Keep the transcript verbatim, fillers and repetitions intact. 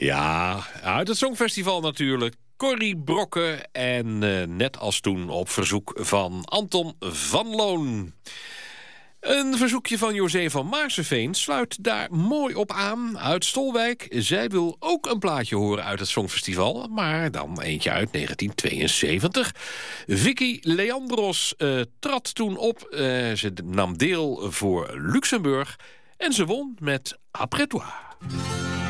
Ja, uit het Songfestival natuurlijk. Corrie Brokken en uh, net als toen op verzoek van Anton van Loon. Een verzoekje van José van Maarseveen sluit daar mooi op aan. Uit Stolwijk. Zij wil ook een plaatje horen uit het Songfestival. Maar dan eentje uit negentien tweeënzeventig. Vicky Leandros uh, trad toen op. Uh, ze nam deel voor Luxemburg. En ze won met Après toi.